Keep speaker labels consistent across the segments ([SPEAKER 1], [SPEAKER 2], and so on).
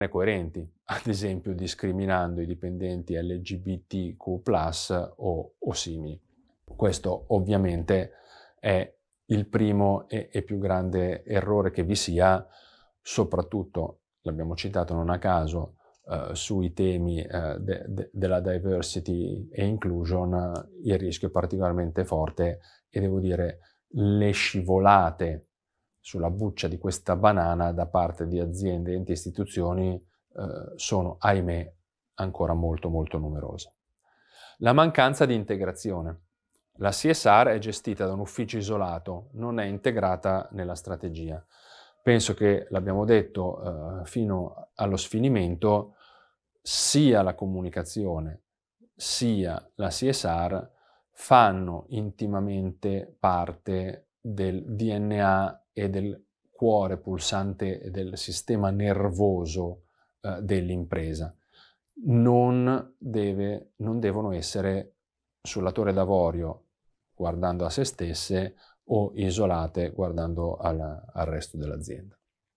[SPEAKER 1] coerenti, ad esempio discriminando i dipendenti LGBTQ+ o simili. Questo ovviamente è il primo e più grande errore che vi sia, soprattutto, l'abbiamo citato non a caso, sui temi della diversity e inclusion. Il rischio è particolarmente forte e devo dire le scivolate sulla buccia di questa banana da parte di aziende, enti e istituzioni sono, ahimè, ancora molto molto numerose. La mancanza di integrazione. La CSR è gestita da un ufficio isolato, non è integrata nella strategia. Penso che, l'abbiamo detto fino allo sfinimento, sia la comunicazione sia la CSR fanno intimamente parte del DNA e del cuore pulsante del sistema nervoso dell'impresa. Non devono essere sulla torre d'avorio guardando a se stesse o isolate guardando al resto dell'azienda.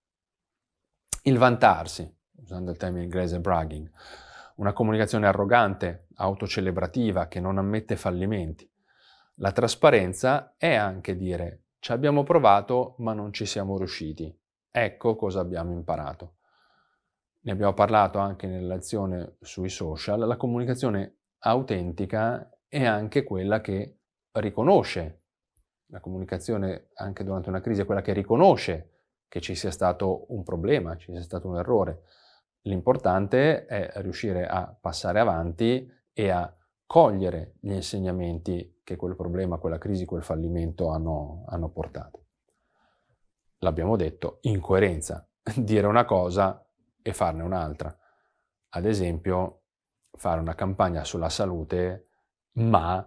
[SPEAKER 1] Il vantarsi, usando il termine inglese bragging, una comunicazione arrogante, autocelebrativa, che non ammette fallimenti. La trasparenza è anche dire: ci abbiamo provato ma non ci siamo riusciti. Ecco cosa abbiamo imparato. Ne abbiamo parlato anche nella lezione sui social. La comunicazione autentica è anche quella che riconosce. La comunicazione anche durante una crisi è quella che riconosce che ci sia stato un problema, ci sia stato un errore. L'importante è riuscire a passare avanti e a cogliere gli insegnamenti che quel problema, quella crisi, quel fallimento hanno portato. L'abbiamo detto, incoerenza, dire una cosa e farne un'altra. Ad esempio, fare una campagna sulla salute, ma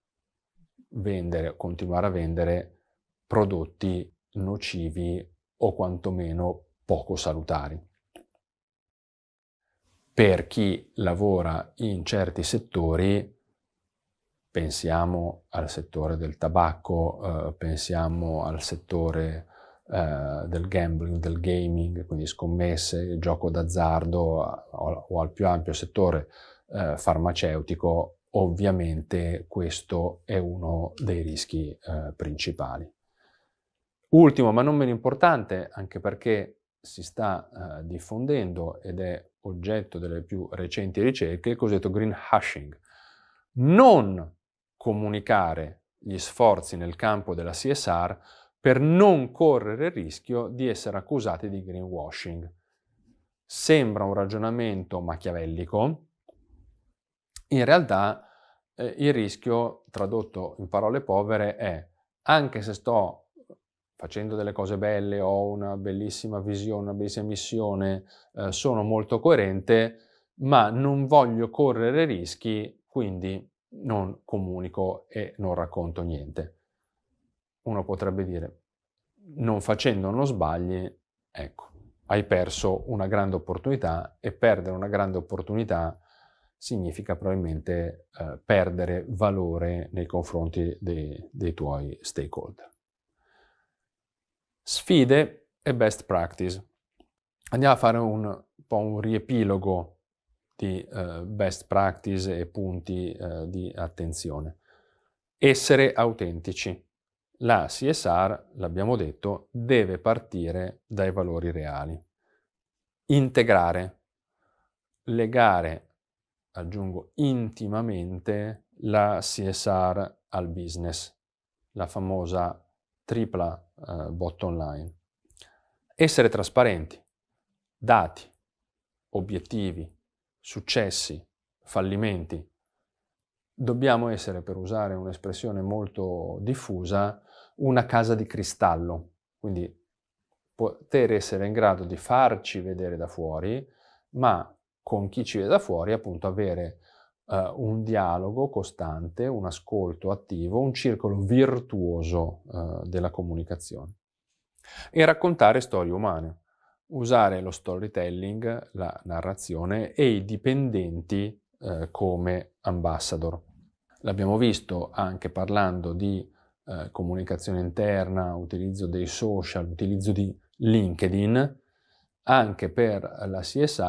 [SPEAKER 1] continuare a vendere prodotti nocivi o quantomeno poco salutari. Per chi lavora in certi settori, pensiamo al settore del tabacco, pensiamo al settore del gambling, del gaming, quindi scommesse, gioco d'azzardo o al più ampio settore farmaceutico, ovviamente questo è uno dei rischi principali. Ultimo, ma non meno importante, anche perché si sta diffondendo ed è oggetto delle più recenti ricerche, il cosiddetto greenwashing. Non comunicare gli sforzi nel campo della CSR per non correre il rischio di essere accusati di greenwashing. Sembra un ragionamento machiavellico, in realtà il rischio, tradotto in parole povere, è: anche se sto facendo delle cose belle, ho una bellissima visione, una bellissima missione, sono molto coerente, ma non voglio correre rischi, quindi non comunico e non racconto niente. Uno potrebbe dire: non facendo non sbagli. Ecco, hai perso una grande opportunità, e perdere una grande opportunità significa probabilmente perdere valore nei confronti dei tuoi stakeholder. Sfide e best practice. Andiamo a fare un po' un riepilogo di best practice e punti di attenzione. Essere autentici. La CSR, l'abbiamo detto, deve partire dai valori reali. Integrare, legare, aggiungo intimamente, la CSR al business, la famosa tripla bottom line. Essere trasparenti, dati, obiettivi, successi, fallimenti. Dobbiamo essere, per usare un'espressione molto diffusa, una casa di cristallo, quindi poter essere in grado di farci vedere da fuori, ma con chi ci vede da fuori appunto avere un dialogo costante, un ascolto attivo, un circolo virtuoso della comunicazione. E raccontare storie umane, usare lo storytelling, la narrazione e i dipendenti come ambassador. L'abbiamo visto anche parlando di comunicazione interna, utilizzo dei social, utilizzo di LinkedIn. anche per la CSI